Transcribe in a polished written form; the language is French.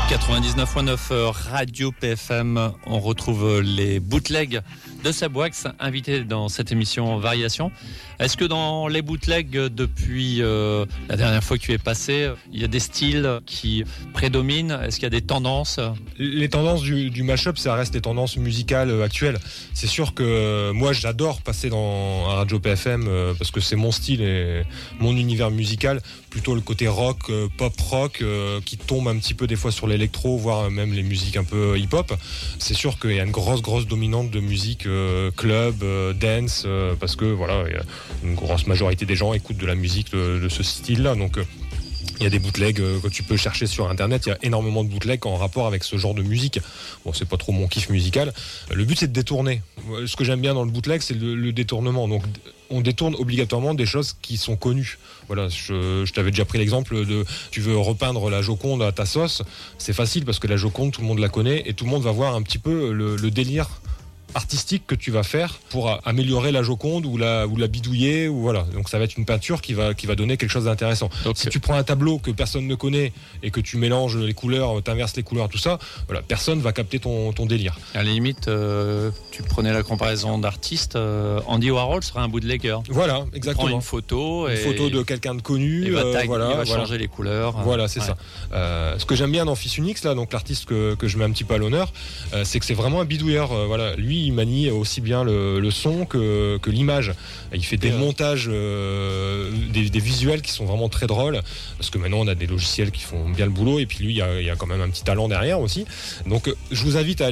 99.9 Radio PFM, on retrouve les bootlegs de Seb Wax, invité dans cette émission Variation. Est-ce que dans les bootlegs, depuis la dernière fois que tu es passé, il y a des styles qui prédominent? Est-ce qu'il y a des tendances? Les tendances du mashup, ça reste les tendances musicales actuelles. C'est sûr que moi, j'adore passer dans Radio PFM parce que c'est mon style et mon univers musical, plutôt le côté rock, pop rock, qui tombe un petit peu des fois sur l'électro, voire même les musiques un peu hip-hop. C'est sûr qu'il y a une grosse dominante de musique club, dance, parce que voilà, une grosse majorité des gens écoutent de la musique de ce style-là. Donc il y a des bootlegs que tu peux chercher sur internet, il y a énormément de bootlegs en rapport avec ce genre de musique. Bon, c'est pas trop mon kiff musical. Le but, c'est de détourner. Ce que j'aime bien dans le bootleg, c'est le détournement. Donc on détourne obligatoirement des choses qui sont connues. Voilà, je t'avais déjà pris l'exemple de tu veux repeindre la Joconde à ta sauce, c'est facile parce que la Joconde, tout le monde la connaît et tout le monde va voir un petit peu le délire artistique que tu vas faire pour améliorer la Joconde ou la bidouiller, ou voilà. Donc ça va être une peinture qui va donner quelque chose d'intéressant. Donc si tu prends un tableau que personne ne connaît et que tu mélanges les couleurs, t'inverses les couleurs, tout ça, voilà, personne va capter ton délire. À la limite, tu prenais la comparaison d'artistes, Andy Warhol serait un bootlegger. Voilà, exactement. Il prend une photo de quelqu'un de connu, il va changer les couleurs. Voilà, c'est ça. Ce que j'aime bien dans Fils Unix, là, donc l'artiste que je mets un petit peu à l'honneur, c'est que c'est vraiment un bidouilleur. Voilà, lui, il manie aussi bien le son que l'image. Il fait des montages, des visuels qui sont vraiment très drôles, parce que maintenant on a des logiciels qui font bien le boulot, et puis lui, il y a quand même un petit talent derrière aussi. Donc je vous invite à